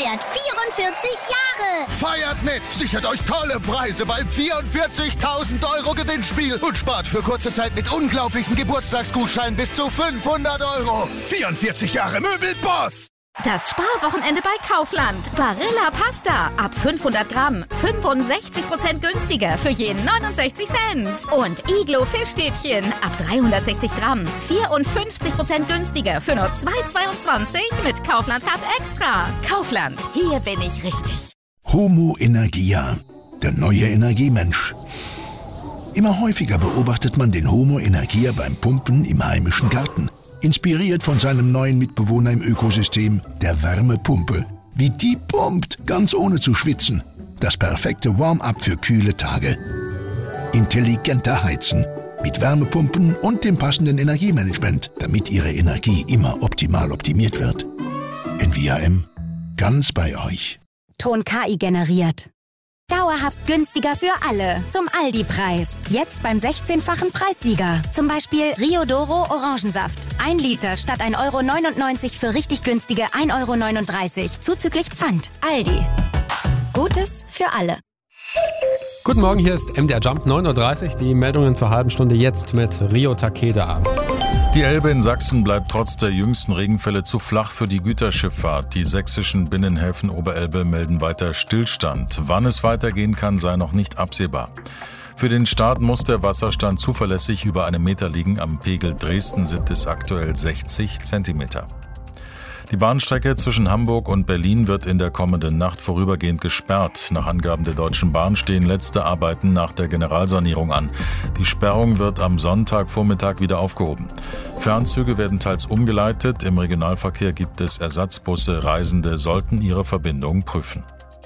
feiert 44 Jahre. Feiert mit! Sichert euch tolle Preise beim 44.000 € Gewinnspiel und spart für kurze Zeit mit unglaublichen Geburtstagsgutscheinen bis zu 500 €. 44 Jahre Möbelboss! Das Sparwochenende bei Kaufland. Barilla Pasta. Ab 500 Gramm. 65% günstiger für jeden 69 Cent. Und Iglo Fischstäbchen. Ab 360 Gramm. 54% günstiger für nur 2,22 mit Kaufland-Card Extra. Kaufland. Hier bin ich richtig. Homo Energia. Der neue Energiemensch. Immer häufiger beobachtet man den Homo Energia beim Pumpen im heimischen Garten. Inspiriert von seinem neuen Mitbewohner im Ökosystem, der Wärmepumpe. Wie die pumpt, ganz ohne zu schwitzen. Das perfekte Warm-up für kühle Tage. Intelligenter Heizen. Mit Wärmepumpen und dem passenden Energiemanagement, damit Ihre Energie immer optimal optimiert wird. NVAM. Ganz bei euch. Ton KI generiert. Dauerhaft günstiger für alle. Zum Aldi-Preis. Jetzt beim 16-fachen Preissieger. Zum Beispiel Rio Doro Orangensaft. 1 Liter statt 1,99 € für richtig günstige 1,39 € zuzüglich Pfand. Aldi. Gutes für alle. Guten Morgen, hier ist MDR Jump 9.30 Uhr. Die Meldungen zur halben Stunde jetzt mit Rio Takeda. Die Elbe in Sachsen bleibt trotz der jüngsten Regenfälle zu flach für die Güterschifffahrt. Die sächsischen Binnenhäfen Oberelbe melden weiter Stillstand. Wann es weitergehen kann, sei noch nicht absehbar. Für den Start muss der Wasserstand zuverlässig über 1 Meter liegen. Am Pegel Dresden sind es aktuell 60 Zentimeter. Die Bahnstrecke zwischen Hamburg und Berlin wird in der kommenden Nacht vorübergehend gesperrt. Nach Angaben der Deutschen Bahn stehen letzte Arbeiten nach der Generalsanierung an. Die Sperrung wird am Sonntagvormittag wieder aufgehoben. Fernzüge werden teils umgeleitet. Im Regionalverkehr gibt es Ersatzbusse. Reisende sollten ihre Verbindung prüfen.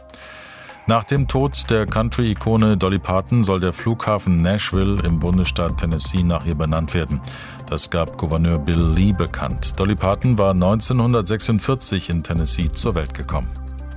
Nach dem Tod der Country-Ikone Dolly Parton soll der Flughafen Nashville im Bundesstaat Tennessee nach ihr benannt werden. Das gab Gouverneur Bill Lee bekannt. Dolly Parton war 1946 in Tennessee zur Welt gekommen.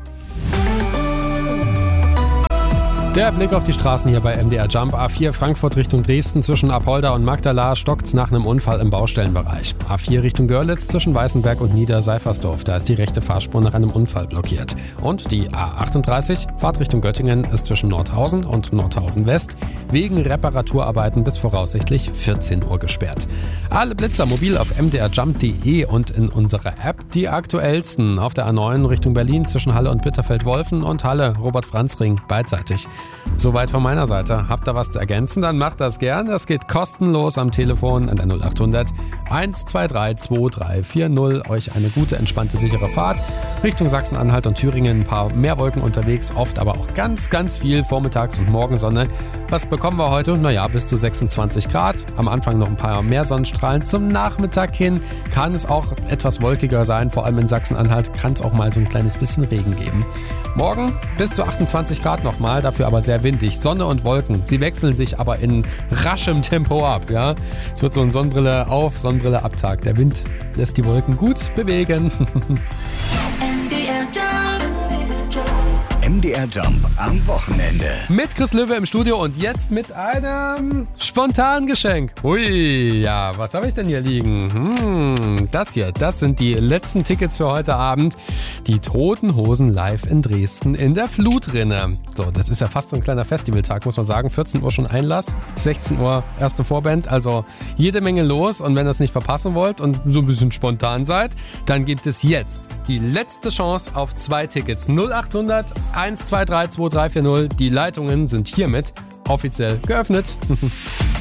Der Blick auf die Straßen hier bei MDR Jump. A4 Frankfurt Richtung Dresden zwischen Apolda und Magdala stockt's nach einem Unfall im Baustellenbereich. A4 Richtung Görlitz zwischen Weißenberg und Niederseifersdorf. Da ist die rechte Fahrspur nach einem Unfall blockiert. Und die A38 Fahrt Richtung Göttingen ist zwischen Nordhausen und Nordhausen West wegen Reparaturarbeiten bis voraussichtlich 14 Uhr gesperrt. Alle Blitzer mobil auf mdrjump.de und in unserer App die aktuellsten. Auf der A9 Richtung Berlin zwischen Halle und Bitterfeld-Wolfen und Halle Robert-Franz-Ring beidseitig. Soweit von meiner Seite. Habt ihr was zu ergänzen, dann macht das gern. Das geht kostenlos am Telefon an der 0800 123 2340. Euch eine gute, entspannte, sichere Fahrt Richtung Sachsen-Anhalt und Thüringen. Ein paar mehr Wolken unterwegs, oft aber auch ganz, ganz viel Vormittags- und Morgensonne. Was bekommen wir heute? Naja, bis zu 26 Grad. Am Anfang noch ein paar mehr Sonnenstrahlen. Zum Nachmittag hin kann es auch etwas wolkiger sein. Vor allem in Sachsen-Anhalt kann es auch mal so ein kleines bisschen Regen geben. Morgen bis zu 28 Grad nochmal, dafür aber sehr windig. Sonne und Wolken, sie wechseln sich aber in raschem Tempo ab. Ja? Es wird so ein Sonnenbrille auf, Sonnenbrille ab Tag. Der Wind lässt die Wolken gut bewegen. MDR Jump am Wochenende. Mit Chris Löwe im Studio und jetzt mit einem spontanen Geschenk. Ui, ja, was habe ich denn hier liegen? Das hier, das sind die letzten Tickets für heute Abend. Die Toten Hosen live in Dresden in der Flutrinne. So, das ist ja fast so ein kleiner Festivaltag, muss man sagen. 14 Uhr schon Einlass, 16 Uhr erste Vorband, also jede Menge los. Und wenn ihr es nicht verpassen wollt und so ein bisschen spontan seid, dann gibt es jetzt die letzte Chance auf 2 Tickets. 0800 123 2340. Die Leitungen sind hiermit offiziell geöffnet.